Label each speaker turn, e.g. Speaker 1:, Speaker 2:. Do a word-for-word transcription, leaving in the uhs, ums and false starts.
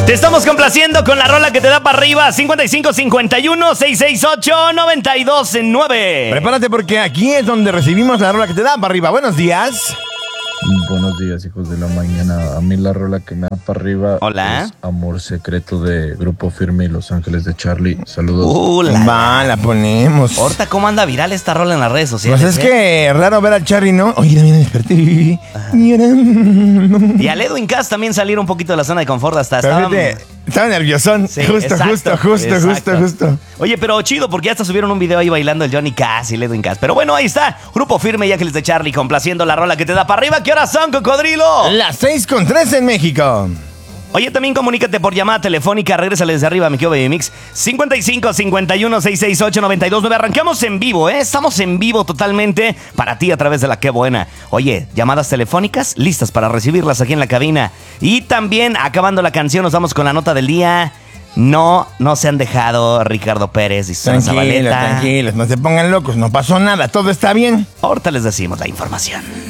Speaker 1: Te estamos complaciendo con la rola que te da para arriba. cincuenta y cinco cincuenta y uno seiscientos sesenta y ocho noventa y dos nueve.
Speaker 2: Prepárate porque aquí es donde recibimos la rola que te da para arriba. Buenos días.
Speaker 3: Buenos días, hijos de la mañana. A mí la rola que me da para arriba
Speaker 1: Hola.
Speaker 3: es Amor Secreto de Grupo Firme y Los Ángeles de Charlie. Saludos.
Speaker 1: Uh, la,
Speaker 2: Va, la ponemos.
Speaker 1: Ahorita, ¿cómo anda viral esta rola en las redes sociales?
Speaker 2: Pues es
Speaker 1: eh?
Speaker 2: que raro ver al Charlie, ¿no? Oye, también me desperté.
Speaker 1: Y al Edwin Cass también salir un poquito de la zona de confort hasta
Speaker 2: Pero
Speaker 1: estaba...
Speaker 2: fíjate, estaba nerviosón.
Speaker 1: Sí,
Speaker 2: justo,
Speaker 1: exacto,
Speaker 2: justo, justo,
Speaker 1: exacto.
Speaker 2: justo, justo.
Speaker 1: Oye, pero chido, porque ya hasta subieron un video ahí bailando el Johnny Cass y el Edwin Cass. Pero bueno, ahí está. Grupo Firme y Ángeles de Charlie complaciendo la rola que te da para arriba. ¿Qué horas son, cocodrilo?
Speaker 2: Las seis con tres en México.
Speaker 1: Oye, también comunícate por llamada telefónica. Regrésale desde arriba, mi querido Baby Mix. cincuenta y cinco cincuenta y uno seiscientos sesenta y ocho noventa y dos nueve. Arrancamos en vivo, ¿eh? Estamos en vivo totalmente para ti a través de la Qué Buena. Oye, llamadas telefónicas listas para recibirlas aquí en la cabina. Y también, acabando la canción, nos vamos con la nota del día. No, no se han dejado Ricardo Pérez y Susana
Speaker 2: Tranquilos,
Speaker 1: Zabaleta.
Speaker 2: tranquilos, no se pongan locos, no pasó nada, todo está bien.
Speaker 1: Ahorita les decimos la información.